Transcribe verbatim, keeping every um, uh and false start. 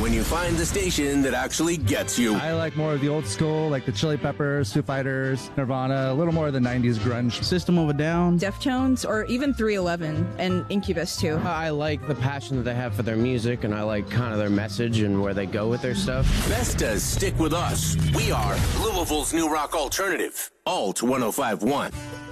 when you find the station that actually gets you. I like more of the old school, like the Chili Peppers, Foo Fighters, Nirvana, a little more of the nineties grunge. System of a Down. Deftones, or even three eleven, and Incubus too. I like the passion that they have for their music, and I like kind of their message and where they go with their stuff. Best does stick with us. We are Louisville's new rock alternative. Alt one oh five point one.